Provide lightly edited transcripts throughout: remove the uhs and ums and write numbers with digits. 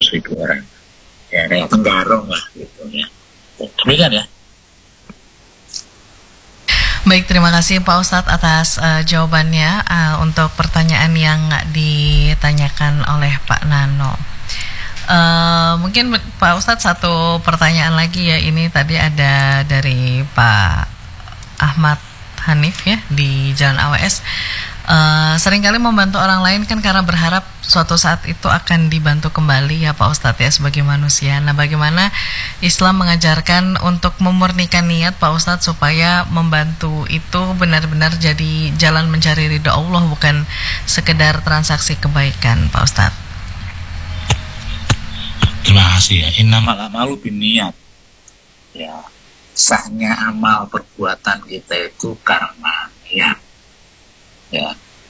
100.000 orang. Ya kayak Tenggarong lah gitu ya. Demikian ya. Baik, terima kasih Pak Ustadz atas jawabannya untuk pertanyaan yang ditanyakan oleh Pak Nano. Mungkin Pak Ustadz satu pertanyaan lagi ya. Ini tadi ada dari Pak Ahmad Hanif ya di Jalan AWS. Seringkali membantu orang lain kan karena berharap suatu saat itu akan dibantu kembali ya Pak Ustadz ya sebagai manusia. Nah, bagaimana Islam mengajarkan untuk memurnikan niat Pak Ustadz supaya membantu itu benar-benar jadi jalan mencari ridha Allah, bukan sekedar transaksi kebaikan Pak Ustadz? Terima kasih ya. Innamal a'malu binniyat. Ya, sahnya amal perbuatan kita itu karena niat. Ya.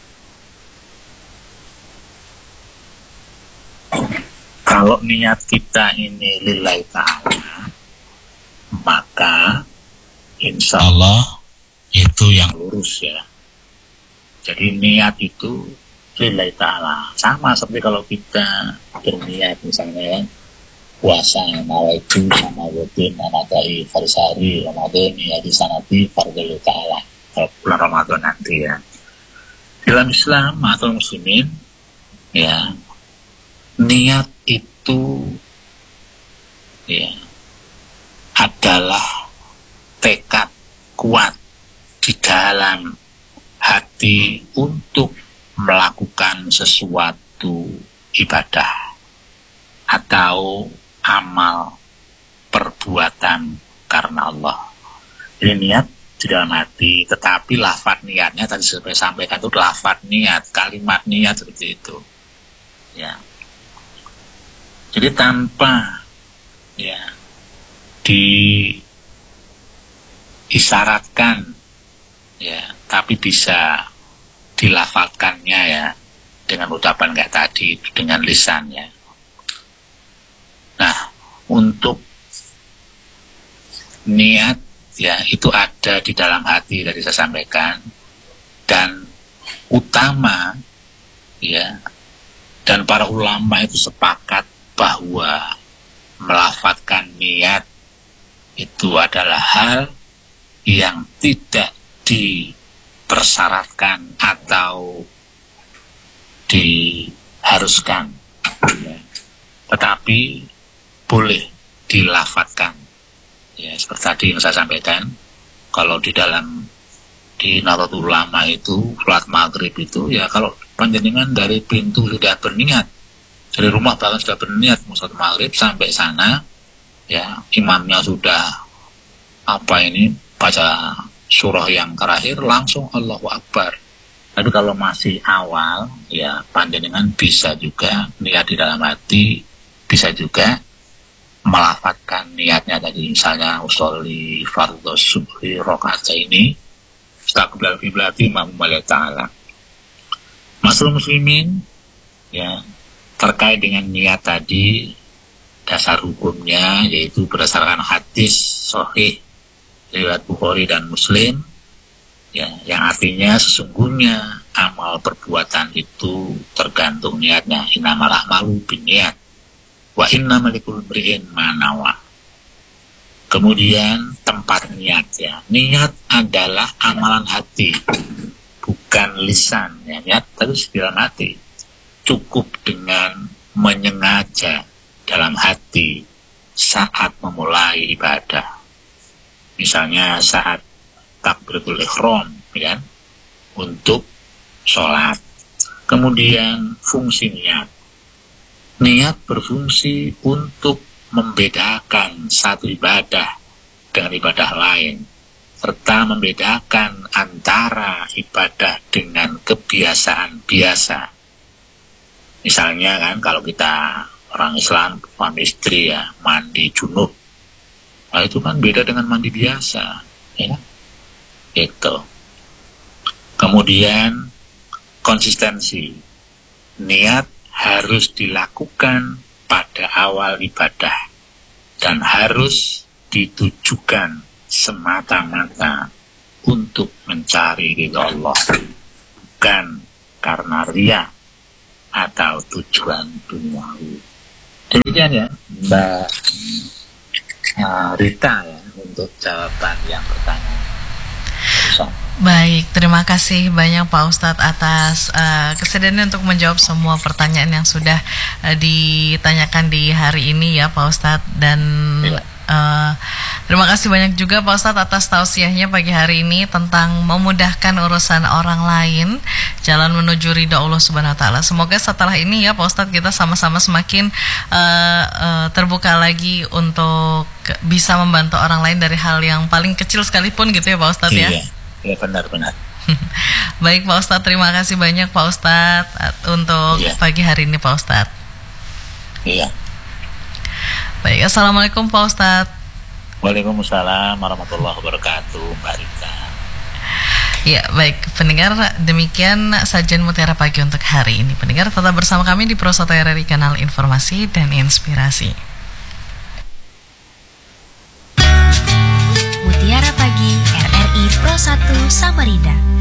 Kalau niat kita ini lillahi ta'ala, maka insya Allah itu yang lurus ya. Jadi niat itu lillahi ta'ala. Sama seperti kalau kita berniat misalnya puasa nawaitu sama rutin anadai farsari Ramadan ya di sanati fardhu ta'ala. Kalau bulan Ramadan nanti ya. Dalam Islam atau muslimin ya, niat itu ya adalah tekad kuat di dalam hati untuk melakukan sesuatu ibadah atau amal perbuatan karena Allah. Jadi niat di dalam hati, tetapi lafaz niatnya tadi saya sampaikan itu lafaz niat, kalimat niat seperti itu. Ya. Jadi tanpa ya diisyaratkan ya, tapi bisa dilafalkannya ya dengan ucapan kayak tadi dengan lisannya. Nah, untuk niat ya itu ada di dalam hati tadi saya sampaikan, dan utama ya, dan para ulama itu sepakat bahwa melafadzkan niat itu adalah hal yang tidak dipersyaratkan atau diharuskan ya, tetapi boleh dilafadzkan. Ya, seperti tadi yang saya sampaikan, kalau di Nahdlatul Ulama itu, sholat maghrib itu, ya kalau panjenengan dari pintu sudah berniat, dari rumah bahkan sudah berniat mau sholat maghrib sampai sana, ya imamnya sudah baca surah yang terakhir, langsung Allahu Akbar. Tapi kalau masih awal, ya panjenengan bisa juga niat di dalam hati, bisa juga melafadzkan niatnya tadi, misalnya usolli fardhu subhi rakaat ini istaqbal qiblati ma'mumali ta'ala. Masyaallah muslimin ya, terkait dengan niat tadi, dasar hukumnya yaitu berdasarkan hadis sahih riwayat Bukhari dan Muslim ya, yang artinya sesungguhnya amal perbuatan itu tergantung niatnya. Innamal a'malu binniyat wa innamal likulli imri'in ma nawa. Kemudian tempat niat ya. Niat adalah amalan hati, bukan lisan ya. Niat terus di dalam hati. Cukup dengan menyengaja dalam hati saat memulai ibadah. Misalnya saat takbiratul ihram ya, untuk sholat. Kemudian fungsi niat. Niat berfungsi untuk membedakan satu ibadah dengan ibadah lain, serta membedakan antara ibadah dengan kebiasaan biasa. Misalnya kan kalau kita orang Islam, suami istri ya, mandi junub, nah itu kan beda dengan mandi biasa, ya, itu. Kemudian konsistensi, niat harus dilakukan pada awal ibadah dan harus ditujukan semata-mata untuk mencari ridha Allah, bukan karena riya atau tujuan duniawi. Demikian ya Mbak Rita ya untuk jawaban yang pertama. Baik, terima kasih banyak Pak Ustadz atas kesediaannya untuk menjawab semua pertanyaan yang sudah ditanyakan di hari ini ya Pak Ustadz. Dan terima kasih banyak juga Pak Ustadz atas tausiahnya pagi hari ini tentang memudahkan urusan orang lain, jalan menuju ridha Allah Subhanahu Wa Taala. Semoga setelah ini ya Pak Ustadz kita sama-sama semakin terbuka lagi untuk bisa membantu orang lain dari hal yang paling kecil sekalipun gitu ya Pak Ustadz ya. Iya benar-benar. Baik Pak Ustadz, terima kasih banyak Pak Ustadz untuk pagi hari ini Pak Ustadz. Iya. Baik, Assalamualaikum Pak Ustadz. Waalaikumsalam warahmatullahi wabarakatuh Mbak Rita. Ya baik, pendengar, demikian sajian Mutiara Pagi untuk hari ini. Pendengar tetap bersama kami di Pro 1 RRI Kanal Informasi dan Inspirasi. Mutiara Pagi RRI Pro 1 Samarinda.